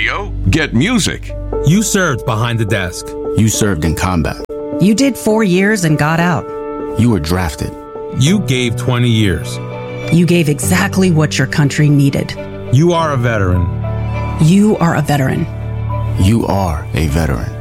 radio, get music. You served behind the desk. You served in combat. You did 4 years and got out. You were drafted. You gave 20 years. You gave exactly what your country needed. You are a veteran. You are a veteran. You are a veteran.